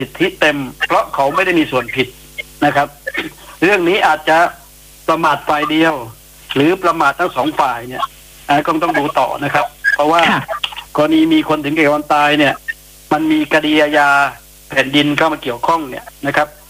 สิทธิเต็มเพราะเขาไม่ได้มีส่วนผิดนะครับ เรื่องนี้อาจจะประมาทฝ่ายเดียวหรือประมาททั้งสองฝ่ายเนี่ยก็ต้องดูต่อนะครับเพราะว่ากรณีมีคนถึงแก่ความตายเนี่ยมันมีคดีอาญาแผ่นดินเข้ามาเกี่ยวข้องเนี่ยนะครับ